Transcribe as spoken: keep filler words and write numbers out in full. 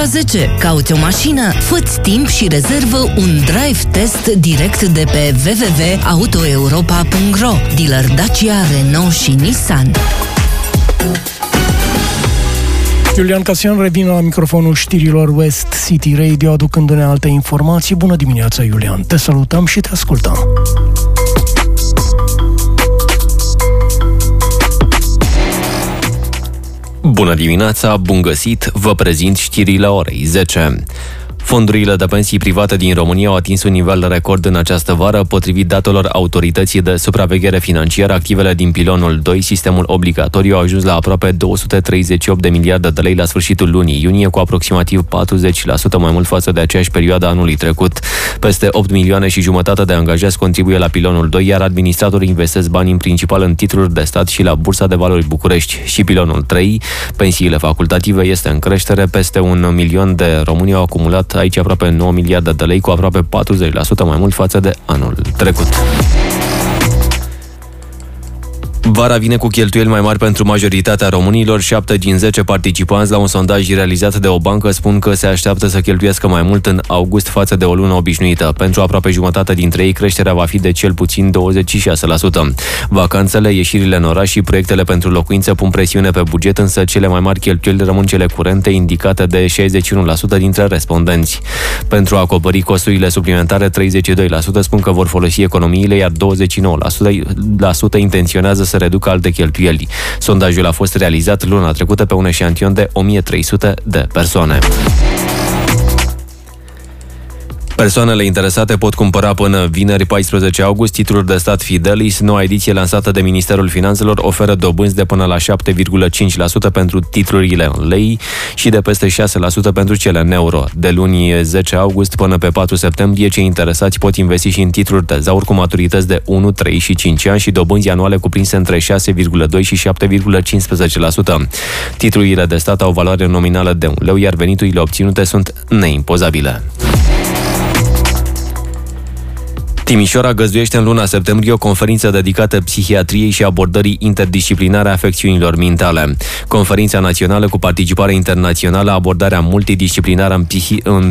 zece. Cauți o mașină? Fă-ți timp și rezervă un drive test direct de pe w w w punct auto europa punct r o. Dealer Dacia, Renault și Nissan. Iulian Casian revine la microfonul știrilor West City Radio, aducându-ne alte informații. Bună dimineața, Iulian! Te salutăm și te ascultăm! Bună dimineața, bun găsit! Vă prezint știrile orei zece. Fondurile de pensii private din România au atins un nivel record în această vară. Potrivit datelor Autorității de Supraveghere Financiară, activele din pilonul doi, sistemul obligatoriu, au ajuns la aproape două sute treizeci și opt de miliarde de lei la sfârșitul lunii iunie, cu aproximativ patruzeci la sută mai mult față de aceeași perioadă anului trecut. Peste opt milioane și jumătate de angajați contribuie la pilonul doi, iar administratorii investesc bani în principal în titluri de stat și la Bursa de Valori București. Și pilonul trei, pensiile facultative, este în creștere. Peste un milion de români au acumulat aici aproape nouă miliarde de lei, cu aproape patruzeci la sută mai mult față de anul trecut. Vara vine cu cheltuieli mai mari pentru majoritatea românilor. șapte din zece participanți la un sondaj realizat de o bancă spun că se așteaptă să cheltuiască mai mult în august față de o lună obișnuită. Pentru aproape jumătate dintre ei, creșterea va fi de cel puțin douăzeci și șase la sută. Vacanțele, ieșirile în oraș și proiectele pentru locuințe pun presiune pe buget, însă cele mai mari cheltuieli rămân cele curente, indicate de șaizeci și unu la sută dintre respondenți. Pentru a acoperi costurile suplimentare, treizeci și doi la sută spun că vor folosi economiile, iar douăzeci și nouă la sută intenționează să reducă alte cheltuieli. Sondajul a fost realizat luna trecută pe un eșantion de o mie trei sute de persoane. Persoanele interesate pot cumpăra până vineri paisprezece august titluri de stat Fidelis. Noua ediție lansată de Ministerul Finanțelor oferă dobânzi de până la șapte virgulă cinci la sută pentru titlurile în lei și de peste șase la sută pentru cele în euro. De luni zece august până pe patru septembrie, cei interesați pot investi și în titluri de zaur cu maturități de unu, trei și cinci ani și dobânzi anuale cuprinse între șase virgulă doi și șapte virgulă cincisprezece la sută. Titlurile de stat au valoare nominală de un leu, iar veniturile obținute sunt neimpozabile. Timișoara găzduiește în luna septembrie o conferință dedicată psihiatriei și abordării interdisciplinare a afecțiunilor mentale. Conferința națională cu participare internațională, abordarea multidisciplinară în, psihi- în